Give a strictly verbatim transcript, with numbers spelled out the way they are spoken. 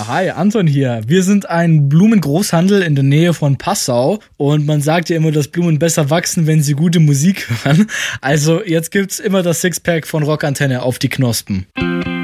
hi, Anton hier. Wir sind ein Blumengroßhandel in der Nähe von Passau und man sagt ja immer, dass Blumen besser wachsen, wenn sie gute Musik hören. Also jetzt gibt's immer das Sixpack von Rockantenne auf die Knospen.